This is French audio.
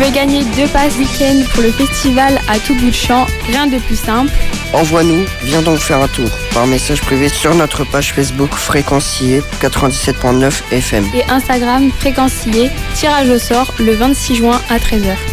veux gagner 2 passes week-end pour le festival à tout bout de champ, rien de plus simple. Envoie-nous, viens donc faire un tour par message privé sur notre page Facebook Fréquencier 97.9 FM et Instagram Fréquencier, tirage au sort le 26 juin à 13h.